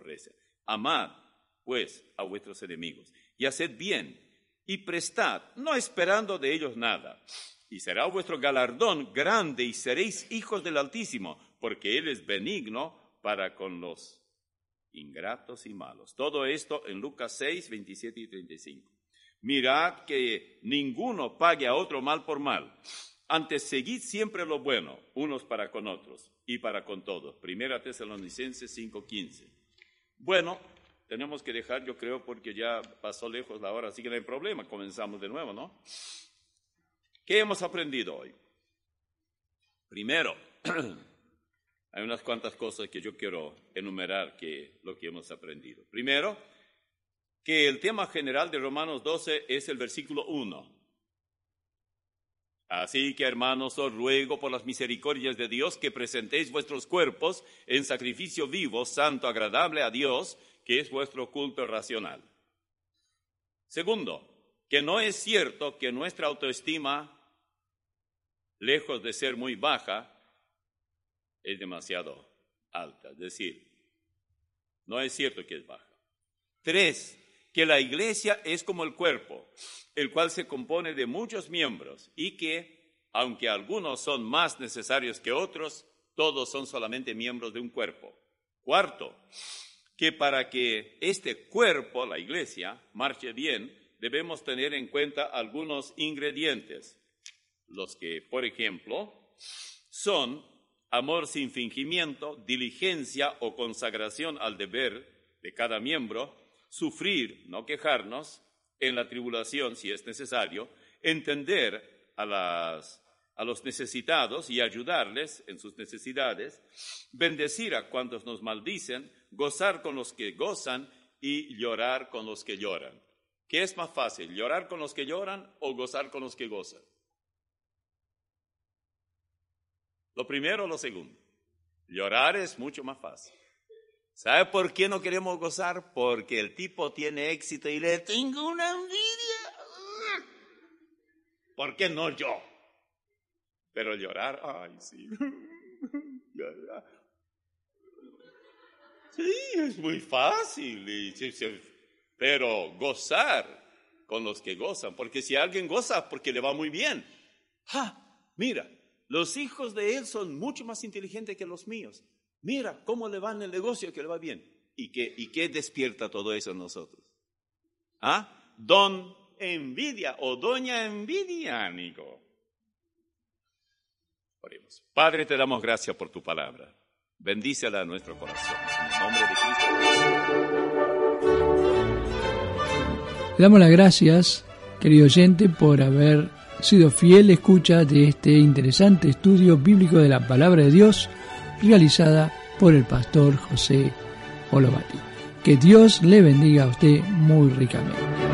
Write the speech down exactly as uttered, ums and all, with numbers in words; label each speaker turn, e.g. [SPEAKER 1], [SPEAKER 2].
[SPEAKER 1] ofrece. Amad, pues, a vuestros enemigos, y haced bien, y prestad, no esperando de ellos nada. Y será vuestro galardón grande, y seréis hijos del Altísimo, porque Él es benigno para con los ingratos y malos. Todo esto en Lucas seis, veintisiete y treinta y cinco. Mirad que ninguno pague a otro mal por mal. Antes seguid siempre lo bueno, unos para con otros y para con todos. Primera Tesalonicenses cinco, quince. Bueno, tenemos que dejar, yo creo, porque ya pasó lejos la hora, así que no hay problema. Comenzamos de nuevo, ¿no? ¿Qué hemos aprendido hoy? Primero, hay unas cuantas cosas que yo quiero enumerar que lo que hemos aprendido. Primero, que el tema general de Romanos doce es el versículo uno. Así que, hermanos, os ruego por las misericordias de Dios que presentéis vuestros cuerpos en sacrificio vivo, santo, agradable a Dios, que es vuestro culto racional. Segundo, que no es cierto que nuestra autoestima, lejos de ser muy baja, es demasiado alta. Es decir, no es cierto que es baja. Tres, que la iglesia es como el cuerpo, el cual se compone de muchos miembros y que, aunque algunos son más necesarios que otros, todos son solamente miembros de un cuerpo. Cuarto, que para que este cuerpo, la iglesia, marche bien, debemos tener en cuenta algunos ingredientes, los que, por ejemplo, son amor sin fingimiento, diligencia o consagración al deber de cada miembro, sufrir, no quejarnos, en la tribulación si es necesario, entender a, las, a los necesitados y ayudarles en sus necesidades, bendecir a cuantos nos maldicen, gozar con los que gozan y llorar con los que lloran. ¿Qué es más fácil, llorar con los que lloran o gozar con los que gozan? Lo primero o lo segundo. Llorar es mucho más fácil. ¿Sabe por qué no queremos gozar? Porque el tipo tiene éxito y le tengo una envidia. ¿Por qué no yo? Pero llorar, ay, sí. Sí, es muy fácil. Pero gozar con los que gozan. Porque si alguien goza, porque le va muy bien. ¡Ja! Mira, los hijos de él son mucho más inteligentes que los míos. Mira cómo le va en el negocio, que le va bien. ¿Y qué, y qué despierta todo eso en nosotros? ¿Ah? Don envidia o doña envidia, Nico. Oremos. Padre, te damos gracias por tu palabra. Bendícela a nuestro corazón. En el nombre de Cristo.
[SPEAKER 2] Le damos las gracias, querido oyente, por haber sido fiel escucha de este interesante estudio bíblico de la palabra de Dios, realizada por el pastor José Olovati. Que Dios le bendiga a usted muy ricamente.